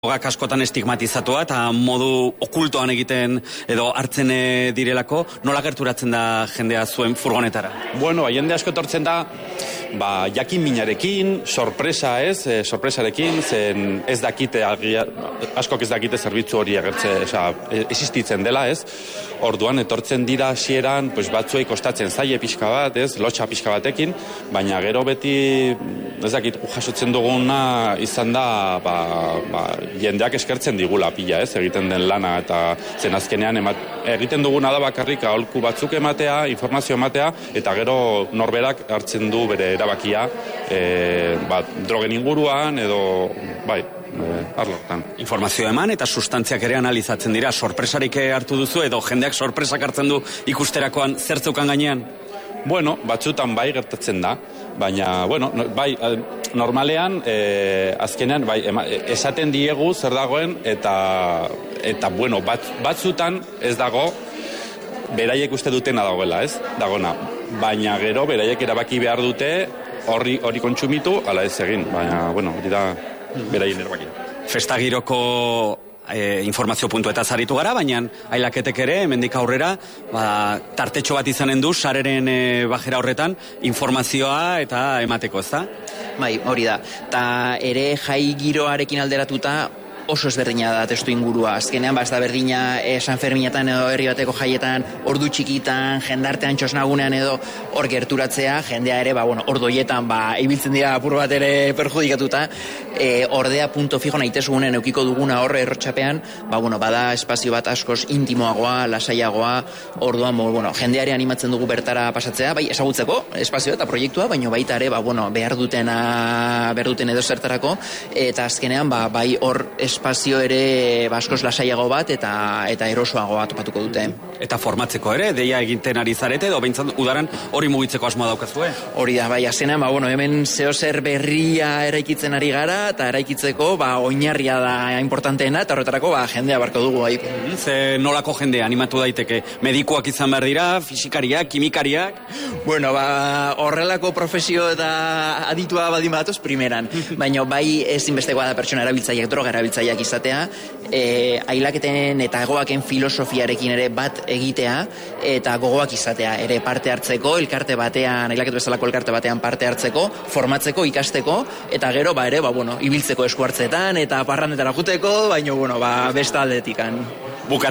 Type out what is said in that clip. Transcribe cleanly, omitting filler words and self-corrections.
Drogak askotan estigmatizatua eta modu okultoan egiten edo hartzen direlako, nola gerturatzen da jendea zuen furgonetara? Bueno, jende asko etortzen da, jakin minarekin, sorpresarekin, zen ez dakite, askok ez dakite zerbitzu hori existitzen dela, ez? Orduan etortzen dira hasieran, batzuei kostatzen zaie pixka bat, ez? Lotxa pixka batekin, baina gero beti, ez dakit, jasotzen duguna izan da, jendeak eskertzen digula pila, ez? Egiten den lana eta zen azkenean egiten duguna da bakarrik aholku batzuk ematea, informazio ematea, eta gero norberak hartzen du bere erabakia drogen inguruan edo, arlotan. Informazio eman eta sustantziak ere analizatzen dira. Sorpresarik hartu duzu edo jendeak sorpresak hartzen du ikusterakoan zertzeukan gainean? Bueno, batzutan bai gertatzen da, baina, normalean, azkenean, esaten diegu zer dagoen, eta batzutan ez dago, beraiek uste dutena dagoela, ez? Dagona. Baina gero, beraiek erabaki behar dute, hori kontsumitu, ala ez egin, baina, hori da beraien erabakia. Festagiroko informazio puntuetaz aritu gara, baina ailaketek ere, hemendik aurrera, tartetxo bat izanen du, sareren bajera horretan, informazioa eta emateko, ez da? Bai, hori da. Ta ere jai giroarekin alderatuta, oso ezberdina da testu ingurua. Azkenean, ez da berdina San Ferminetan edo herri bateko jaietan, ordu txikitan, jendartean txosnagunean edo hor gerturatzea, jendea ere, ordoietan, ibiltzen dira apur bat ere perjudikatuta, ordea punto fijo nahitezugunen eukiko duguna horre errotxapean, bada espazio bat askoz intimoagoa, lasaiagoa, orduan, jendeare animatzen dugu bertara pasatzea, ezagutzeko espazioa eta proiektua, baina baita ere, behar duten edo zertarako, eta azkenean, hor espazio ere askoz lasaiago bat eta erosoagoa topatuko dute. Eta formatzeko ere, deia egiten ari zarete, edo behintzat udaran hori mugitzeko asmoa daukazue? Hori da, azkenean, hemen zeozer berria eraikitzen ari gara, eta eraikitzeko, oinarria da importanteena, eta horretarako, jendea barko dugu. Ze nolako jendea animatu daiteke? Medikuak izan behar dira, fisikariak, kimikariak? Horrelako profesio eta aditua badin batoz primeran, baina ezinbestekoa da pertsona erabiltzaileak, droga erabiltzaileak izatea, ailaketen eta gogoaken filosofiarekin ere bat egitea, eta gogoak izatea, ere parte hartzeko, elkarte batean, ailaketu bezalako elkarte batean parte hartzeko, formatzeko, ikasteko, eta gero, ibiltzeko esku hartzetan, eta parrandetara juteko, baina, besta aldetikan.